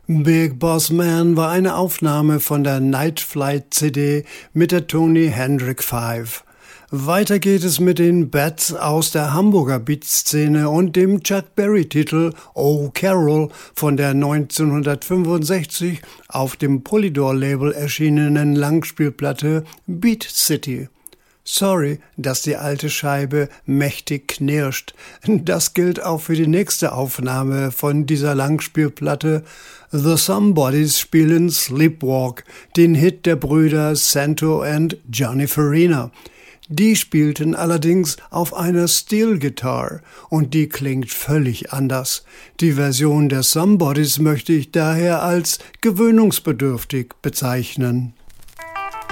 Big Boss Man war eine Aufnahme von der Night Flight CD mit der Tony Hendrick 5. Weiter geht es mit den Bats aus der Hamburger Beatszene und dem Chuck Berry-Titel Oh Carol von der 1965 auf dem Polydor-Label erschienenen Langspielplatte Beat City. Sorry, dass die alte Scheibe mächtig knirscht. Das gilt auch für die nächste Aufnahme von dieser Langspielplatte. The Somebodies spielen Sleepwalk, den Hit der Brüder Santo und Johnny Farina. Die spielten allerdings auf einer Steel Guitar und die klingt völlig anders. Die Version der Somebodies möchte ich daher als gewöhnungsbedürftig bezeichnen.